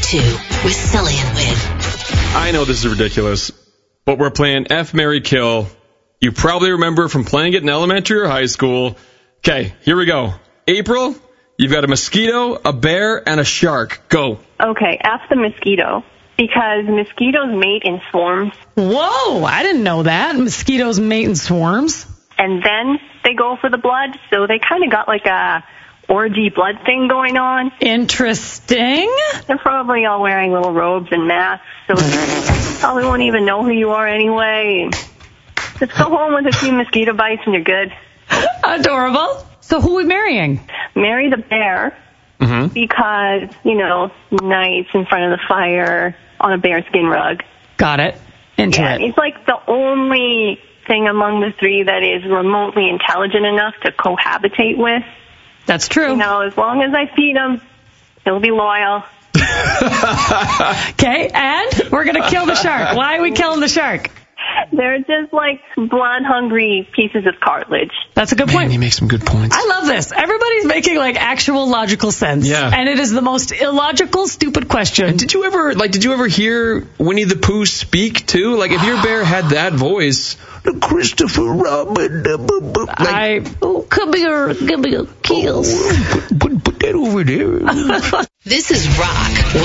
102 with Sully and Win. I know this is ridiculous, but we're playing F, Marry, Kill. You probably remember from playing it in elementary or high school. Okay, here we go. April, you've got a mosquito, a bear, and a shark. Go. Okay, F the mosquito, because mosquitoes mate in swarms. Whoa, I didn't know that. Mosquitoes mate in swarms. And then they go for the blood, so they kind of got like a orgy blood thing going on. Interesting. They're probably all wearing little robes and masks, so they probably won't even know who you are anyway. Just go home with a few mosquito bites and you're good. Adorable. So who are we marrying? Marry the bear, because, nights in front of the fire on a bearskin rug. Got it. Into it. He's like the only thing among the three that is remotely intelligent enough to cohabitate with. That's true. As long as I feed him, he'll be loyal. Okay, and we're going to kill the shark. Why are we killing the shark? They're just like blood-hungry pieces of cartilage. That's a good point. You make some good points. I love this. Everybody's making like actual logical sense. Yeah. And it is the most illogical, stupid question. And did you ever hear Winnie the Pooh speak too? Like if your bear had that voice, Christopher Robin, come here, give me a kiss. Put that over there. This is Rock